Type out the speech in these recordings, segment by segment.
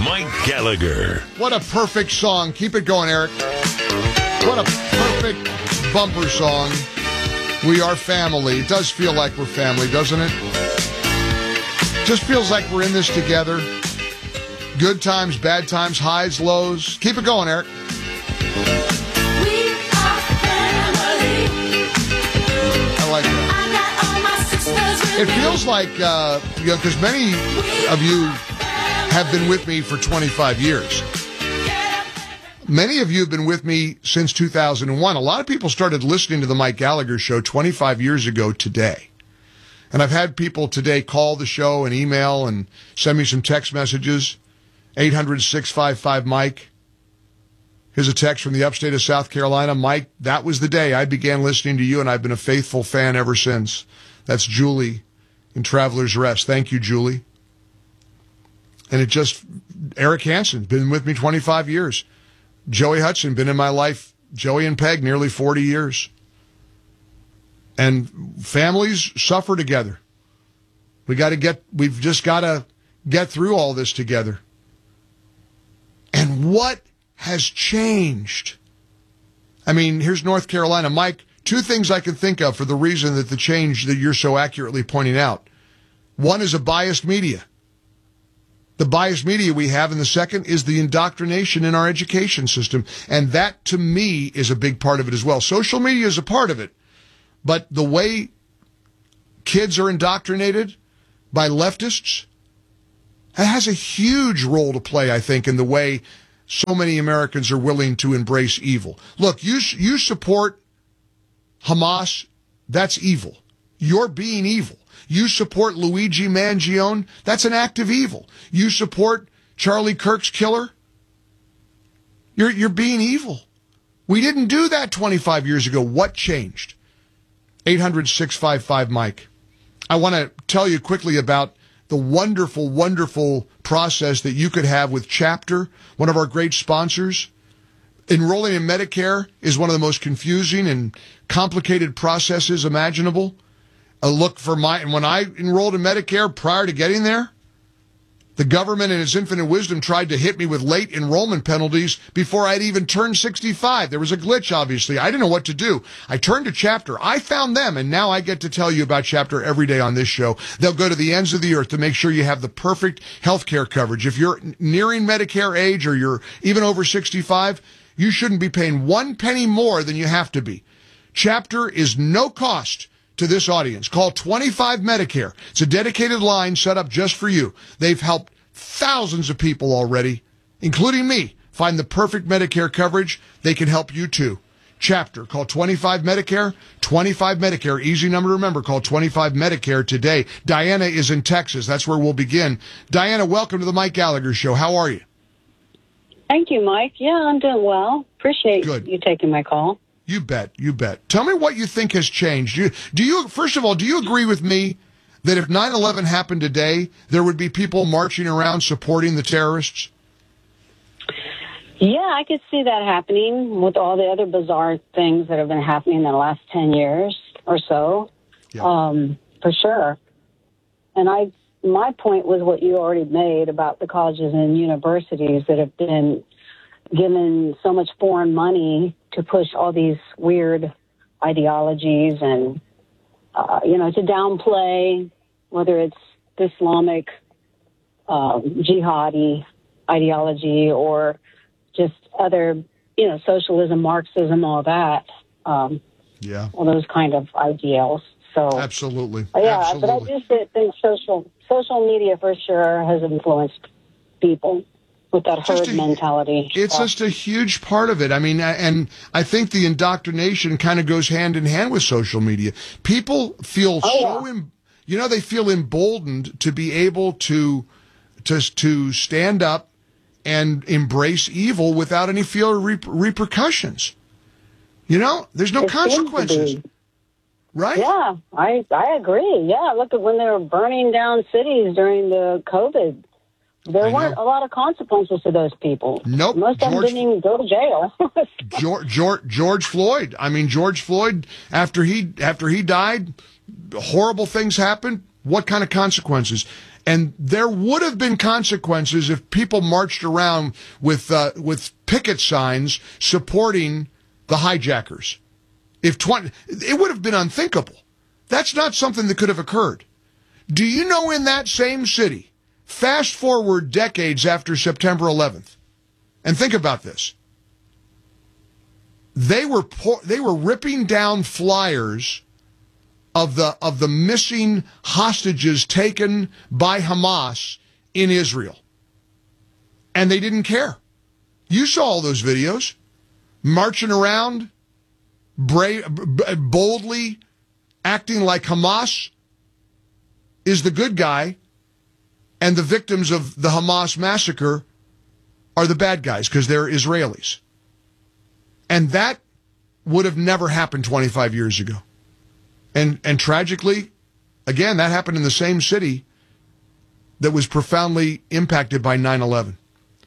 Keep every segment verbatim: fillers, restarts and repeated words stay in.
Mike Gallagher. What a perfect song. Keep it going, Eric. What a perfect bumper song. We are family. It does feel like we're family, doesn't it? Just feels like we're in this together. Good times, bad times, highs, lows. Keep it going, Eric. We are family. I like that. I got all my sisters with It me. feels like, uh, you know, because many of you have been with me for twenty-five years. Many of you have been with me since two thousand one. A lot of people started listening to the Mike Gallagher Show twenty-five years ago today. And I've had people today call the show and email and send me some text messages. eight hundred, six five five, Mike. Here's a text from the upstate of South Carolina. Mike, that was the day I began listening to you, and I've been a faithful fan ever since. That's Julie in Traveler's Rest. Thank you, Julie. And it just, Eric Hansen, been with me twenty-five years. Joey Hudson, been in my life, Joey and Peg, nearly forty years. And families suffer together. We got to get, we've just got to get through all this together. And what has changed? I mean, here's North Carolina. Mike, two things I can think of for the reason that the change that you're so accurately pointing out. One is a biased media. The biased media we have, and the second is the indoctrination in our education system. And that, to me, is a big part of it as well. Social media is a part of it. But the way kids are indoctrinated by leftists, it has a huge role to play, I think, in the way so many Americans are willing to embrace evil. Look, you you support Hamas, that's evil. You're being evil. You support Luigi Mangione, that's an act of evil. You support Charlie Kirk's killer, you're you're being evil. We didn't do that twenty-five years ago. What changed? eight hundred, six five five, Mike. I want to tell you quickly about the wonderful, wonderful process that you could have with Chapter, one of our great sponsors. Enrolling in Medicare is one of the most confusing and complicated processes imaginable. A look for my, and when I enrolled in Medicare prior to getting there, the government in its infinite wisdom tried to hit me with late enrollment penalties before I'd even turned sixty-five. There was a glitch, obviously. I didn't know what to do. I turned to Chapter. I found them, and now I get to tell you about Chapter every day on this show. They'll go to the ends of the earth to make sure you have the perfect health care coverage. If you're nearing Medicare age or you're even over sixty-five, you shouldn't be paying one penny more than you have to be. Chapter is no cost to this audience. Call twenty-five Medicare. It's a dedicated line set up just for you. They've helped thousands of people already, including me, find the perfect Medicare coverage. They can help you too. Chapter. Call twenty-five Medicare. twenty-five Medicare. Easy number to remember. Call twenty-five Medicare today. Diana is in Texas. That's where we'll begin. Diana, welcome to the Mike Gallagher Show. How are you? Thank you, Mike. Yeah, I'm doing well. Appreciate Good. you taking my call. You bet. You bet. Tell me what you think has changed. You, do you, first of all, do you agree with me that if nine eleven happened today, there would be people marching around supporting the terrorists? Yeah, I could see that happening with all the other bizarre things that have been happening in the last ten years or so, Yeah. um, for sure. And I, my point was what you already made about the colleges and universities that have been given so much foreign money to push all these weird ideologies and, uh, you know, to downplay whether it's Islamic, um, jihadi ideology or just other, you know, socialism, Marxism, all that, um, Yeah. all those kind of ideals. So, Absolutely. uh, yeah, Absolutely. but I just thi- think social social media for sure has influenced people with that It's just herd a- mentality. It's stuff. just a huge part of it. I mean, and I think the indoctrination kind of goes hand in hand with social media. People feel Oh, so, yeah. em- you know, they feel emboldened to be able to, to, to stand up and embrace evil without any fear of re- repercussions. You know, there's no It seems to consequences, be. right? Yeah, I I agree. Yeah, look at when they were burning down cities during the COVID. There I weren't know. a lot of consequences to those people. Nope. Most of them George- didn't even go to jail. George, George, George Floyd. I mean, George Floyd, after he after he died, horrible things happened. What kind of consequences? And there would have been consequences if people marched around with uh, with picket signs supporting the hijackers. If twenty, it would have been unthinkable. That's not something that could have occurred. Do you know in that same city, fast forward decades after September eleventh, and think about this, they were pour, they were ripping down flyers of the of the missing hostages taken by Hamas in Israel. And they didn't care. You saw all those videos, marching around, brave, boldly acting like Hamas is the good guy and the victims of the Hamas massacre are the bad guys because they're Israelis. And that would have never happened twenty-five years ago. And and tragically, again, that happened in the same city that was profoundly impacted by nine eleven.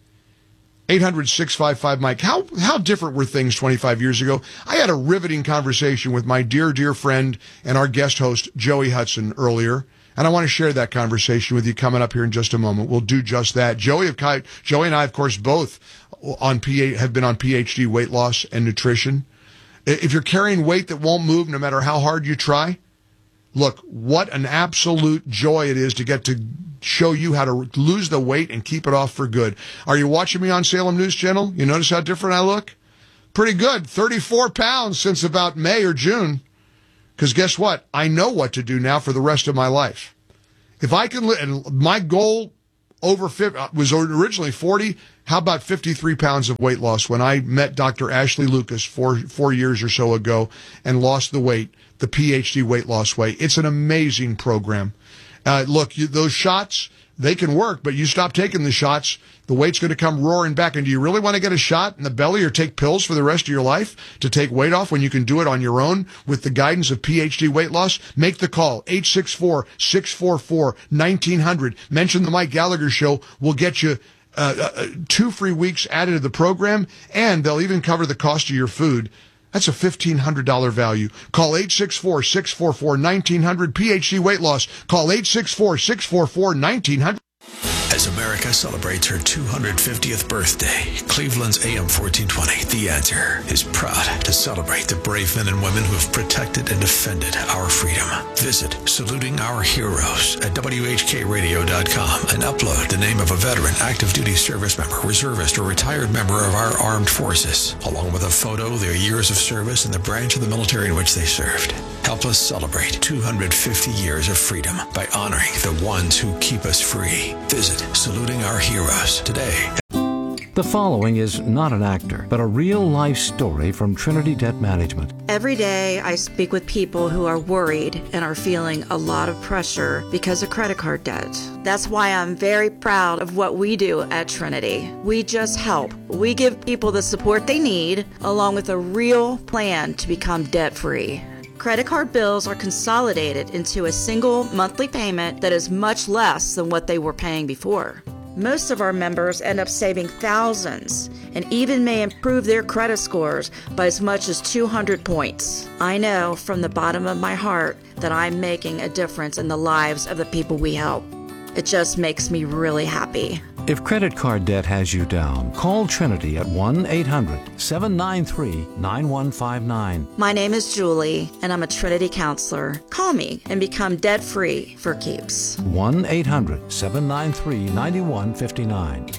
eight hundred, six five five, Mike. How how different were things twenty-five years ago? I had a riveting conversation with my dear, dear friend and our guest host, Joey Hudson, earlier. And I want to share that conversation with you coming up here in just a moment. We'll do just that. Joey, of Joey and I, of course, both on P have been on P H D weight loss and nutrition. If you're carrying weight that won't move no matter how hard you try, look, what an absolute joy it is to get to show you how to lose the weight and keep it off for good. Are you watching me on Salem News Channel? You notice how different I look? Pretty good. thirty-four pounds since about May or June. Because guess what? I know what to do now for the rest of my life. If I can, li- and my goal over fifty, was originally forty. How about fifty-three pounds of weight loss when I met Doctor Ashley Lucas four, four years or so ago and lost the weight, the P H D weight loss way. It's an amazing program. Uh, look, you, those shots, they can work, but you stop taking the shots, the weight's going to come roaring back. And do you really want to get a shot in the belly or take pills for the rest of your life to take weight off when you can do it on your own with the guidance of P H D weight loss? Make the call, eight six four, six four four, one nine zero zero. Mention the Mike Gallagher Show. We'll get you uh, uh, two free weeks added to the program, and they'll even cover the cost of your food. That's a fifteen hundred dollars value. Call eight six four, six four four, one nine zero zero. P H D weight loss. Call eight six four, six four four, one nine zero zero. As America celebrates her two hundred fiftieth birthday, Cleveland's A M fourteen twenty, The Answer, is proud to celebrate the brave men and women who have protected and defended our freedom. Visit Saluting Our Heroes at W H K radio dot com and upload the name of a veteran, active duty service member, reservist, or retired member of our armed forces, along with a photo, their years of service, and the branch of the military in which they served. Help us celebrate two hundred fifty years of freedom by honoring the ones who keep us free. Visit Saluting Our Heroes today. The following is not an actor, but a real-life story from Trinity Debt Management. Every day I speak with people who are worried and are feeling a lot of pressure because of credit card debt. That's why I'm very proud of what we do at Trinity. We just help. We give people the support they need, along with a real plan to become debt-free. Credit card bills are consolidated into a single monthly payment that is much less than what they were paying before. Most of our members end up saving thousands and even may improve their credit scores by as much as two hundred points. I know from the bottom of my heart that I'm making a difference in the lives of the people we help. It just makes me really happy. If credit card debt has you down, call Trinity at one eight hundred, seven nine three, nine one five nine. My name is Julie, and I'm a Trinity counselor. Call me and become debt-free for keeps. one eight hundred, seven nine three, nine one five nine.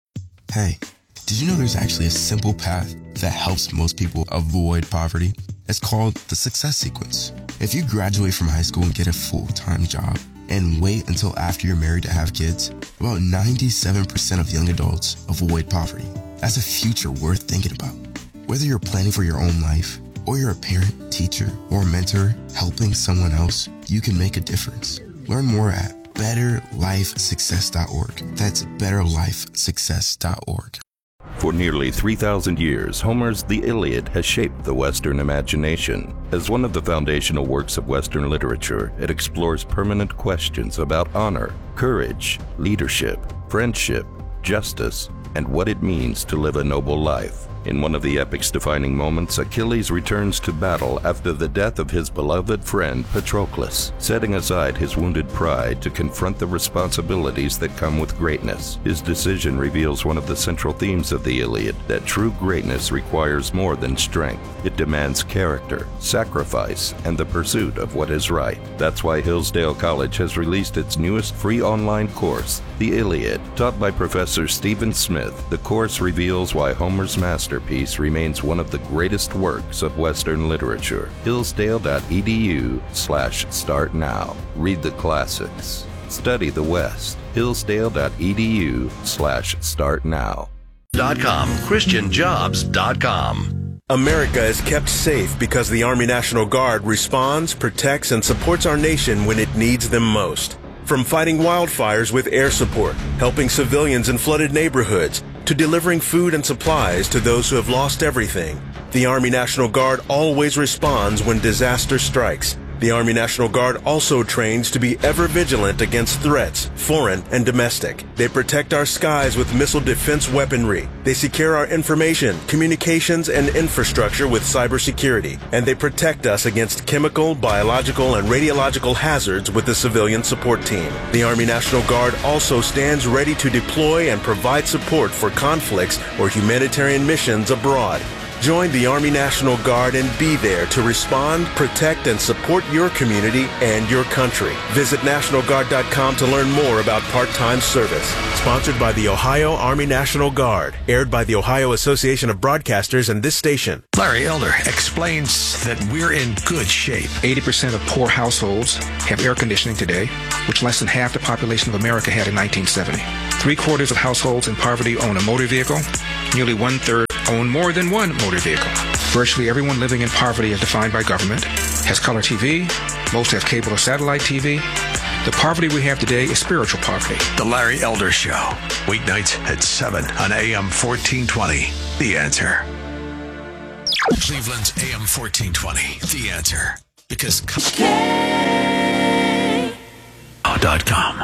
Hey, did you know there's actually a simple path that helps most people avoid poverty? It's called the Success Sequence. If you graduate from high school and get a full-time job, and wait until after you're married to have kids, about ninety-seven percent of young adults avoid poverty. That's a future worth thinking about. Whether you're planning for your own life, or you're a parent, teacher, or mentor helping someone else, you can make a difference. Learn more at better life success dot org. That's better life success dot org. For nearly three thousand years, Homer's The Iliad has shaped the Western imagination. As one of the foundational works of Western literature, it explores permanent questions about honor, courage, leadership, friendship, justice, and what it means to live a noble life. In one of the epic's defining moments, Achilles returns to battle after the death of his beloved friend Patroclus, setting aside his wounded pride to confront the responsibilities that come with greatness. His decision reveals one of the central themes of the Iliad, that true greatness requires more than strength. It demands character, sacrifice, and the pursuit of what is right. That's why Hillsdale College has released its newest free online course, The Iliad. Taught by Professor Stephen Smith, the course reveals why Homer's masterpiece remains one of the greatest works of Western literature. Hillsdale.edu slash start now. Read the classics. Study the West. Hillsdale.edu slash start now. .com, Christian Jobs dot com. America is kept safe because the Army National Guard responds, protects, and supports our nation when it needs them most. From fighting wildfires with air support, helping civilians in flooded neighborhoods, to delivering food and supplies to those who have lost everything, the Army National Guard always responds when disaster strikes. The Army National Guard also trains to be ever vigilant against threats, foreign and domestic. They protect our skies with missile defense weaponry. They secure our information, communications, and infrastructure with cybersecurity. And they protect us against chemical, biological, and radiological hazards with the civilian support team. The Army National Guard also stands ready to deploy and provide support for conflicts or humanitarian missions abroad. Join the Army National Guard and be there to respond, protect, and support your community and your country. Visit National Guard dot com to learn more about part-time service. Sponsored by the Ohio Army National Guard. Aired by the Ohio Association of Broadcasters and this station. Larry Elder explains that we're in good shape. eighty percent of poor households have air conditioning today, which less than half the population of America had in nineteen seventy. Three quarters of households in poverty own a motor vehicle. Nearly one-third own more than one motor vehicle. Virtually everyone living in poverty as defined by government has color T V. Most have cable or satellite T V. The poverty we have today is spiritual poverty. The Larry Elder Show, weeknights at seven on A M fourteen twenty. The Answer. Cleveland's A M fourteen twenty. The Answer. Because... K- dot com.